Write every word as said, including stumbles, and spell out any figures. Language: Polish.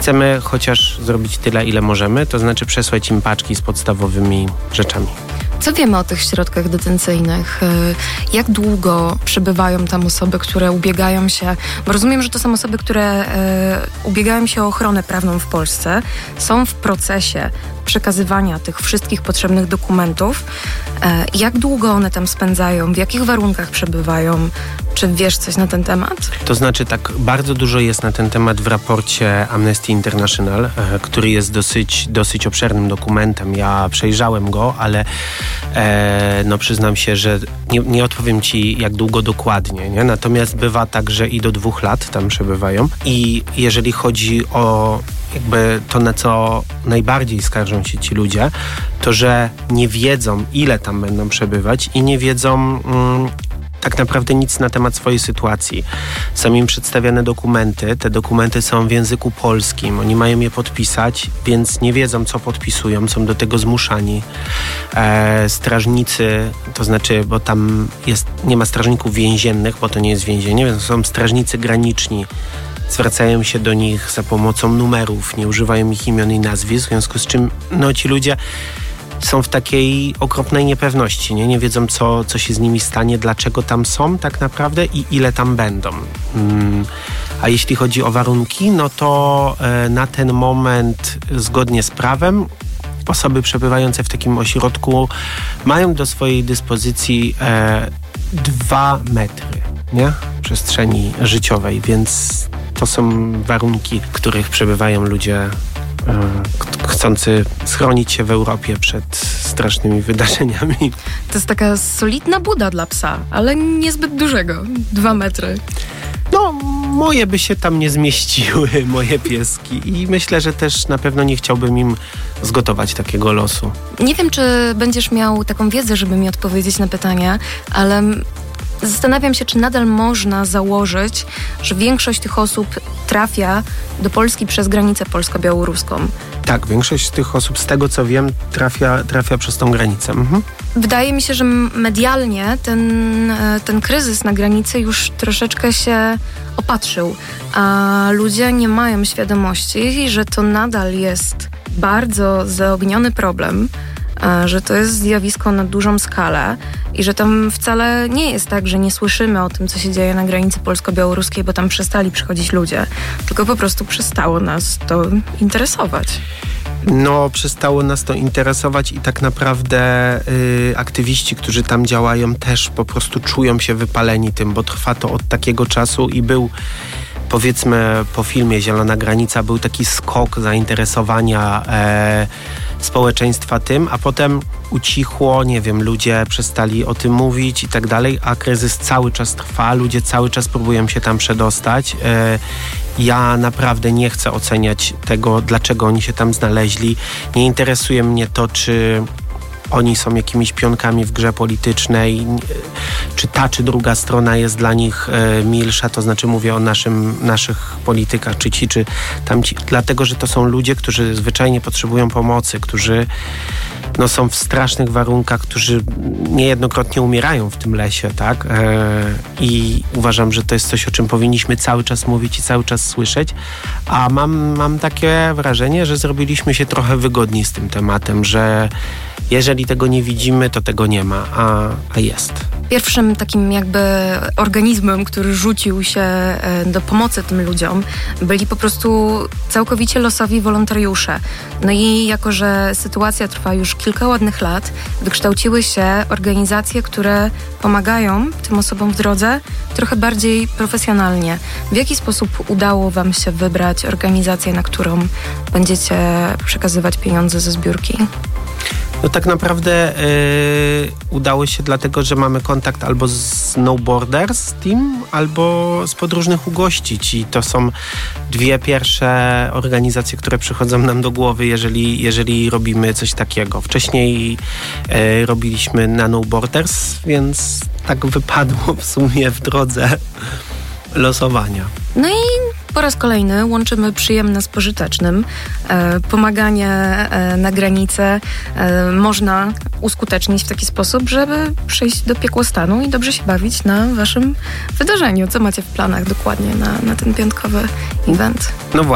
chcemy chociaż zrobić tyle, ile możemy, to znaczy przesłać im paczki z podstawowymi rzeczami. Co wiemy o tych środkach detencyjnych? Jak długo przebywają tam osoby, które ubiegają się, bo rozumiem, że to są osoby, które ubiegają się o ochronę prawną w Polsce, są w procesie przekazywania tych wszystkich potrzebnych dokumentów. Jak długo one tam spędzają? W jakich warunkach przebywają? Czy wiesz coś na ten temat? To znaczy tak, bardzo dużo jest na ten temat w raporcie Amnesty International, który jest dosyć, dosyć obszernym dokumentem. Ja przejrzałem go, ale e, no przyznam się, że nie, nie odpowiem ci jak długo dokładnie, nie? Natomiast bywa tak, że i do dwóch lat tam przebywają. I jeżeli chodzi o jakby to, na co najbardziej skarżą się ci ludzie, to że nie wiedzą, ile tam będą przebywać i nie wiedzą mm, tak naprawdę nic na temat swojej sytuacji. Są im przedstawiane dokumenty, te dokumenty są w języku polskim, oni mają je podpisać, więc nie wiedzą, co podpisują, są do tego zmuszani. E, strażnicy, to znaczy, bo tam jest, nie ma strażników więziennych, bo to nie jest więzienie, więc są strażnicy graniczni, zwracają się do nich za pomocą numerów, nie używają ich imion i nazwisk, w związku z czym no, ci ludzie są w takiej okropnej niepewności, nie, nie wiedzą, co, co się z nimi stanie, dlaczego tam są tak naprawdę i ile tam będą. Hmm. A jeśli chodzi o warunki, no to e, na ten moment zgodnie z prawem osoby przebywające w takim ośrodku mają do swojej dyspozycji e, dwa metry, nie? Przestrzeni życiowej, więc to są warunki, w których przebywają ludzie ch- chcący schronić się w Europie przed strasznymi wydarzeniami. To jest taka solidna buda dla psa, ale niezbyt dużego. Dwa metry. No, moje by się tam nie zmieściły, moje pieski. I myślę, że też na pewno nie chciałbym im zgotować takiego losu. Nie wiem, czy będziesz miał taką wiedzę, żeby mi odpowiedzieć na pytania, ale zastanawiam się, czy nadal można założyć, że większość tych osób trafia do Polski przez granicę polsko-białoruską. Tak, większość z tych osób, z tego co wiem, trafia, trafia przez tą granicę. Mhm. Wydaje mi się, że medialnie ten, ten kryzys na granicy już troszeczkę się opatrzył, a ludzie nie mają świadomości, że to nadal jest bardzo zaogniony problem, że to jest zjawisko na dużą skalę i że tam wcale nie jest tak, że nie słyszymy o tym, co się dzieje na granicy polsko-białoruskiej, bo tam przestali przychodzić ludzie, tylko po prostu przestało nas to interesować. No, przestało nas to interesować i tak naprawdę y, aktywiści, którzy tam działają, też po prostu czują się wypaleni tym, bo trwa to od takiego czasu i był, powiedzmy, po filmie Zielona Granica był taki skok zainteresowania e, społeczeństwa tym, a potem ucichło, nie wiem, ludzie przestali o tym mówić i tak dalej, a kryzys cały czas trwa, ludzie cały czas próbują się tam przedostać. E, ja naprawdę nie chcę oceniać tego, dlaczego oni się tam znaleźli. Nie interesuje mnie to, czy oni są jakimiś pionkami w grze politycznej, czy ta, czy druga strona jest dla nich e, milsza, to znaczy mówię o naszym, naszych politykach, czy ci, czy tamci, dlatego, że to są ludzie, którzy zwyczajnie potrzebują pomocy, którzy no, są w strasznych warunkach, którzy niejednokrotnie umierają w tym lesie, tak? E, I uważam, że to jest coś, o czym powinniśmy cały czas mówić i cały czas słyszeć, a mam, mam takie wrażenie, że zrobiliśmy się trochę wygodniej z tym tematem, że jeżeli tego nie widzimy, to tego nie ma, a, a jest. Pierwszym takim jakby organizmem, który rzucił się do pomocy tym ludziom, byli po prostu całkowicie losowi wolontariusze. No i jako, że sytuacja trwa już kilka ładnych lat, wykształciły się organizacje, które pomagają tym osobom w drodze trochę bardziej profesjonalnie. W jaki sposób udało wam się wybrać organizację, na którą będziecie przekazywać pieniądze ze zbiórki? No tak naprawdę yy, udało się dlatego, że mamy kontakt albo z No Borders Team, albo z Podróżnych Ugościć i to są dwie pierwsze organizacje, które przychodzą nam do głowy, jeżeli, jeżeli robimy coś takiego. Wcześniej yy, robiliśmy na No Borders, więc tak wypadło w sumie w drodze losowania. No i po raz kolejny łączymy przyjemne z pożytecznym. E, pomaganie e, na granicę e, można uskutecznić w taki sposób, żeby przyjść do piekłostanu i dobrze się bawić na waszym wydarzeniu. Co macie w planach dokładnie na, na ten piątkowy event? No właśnie.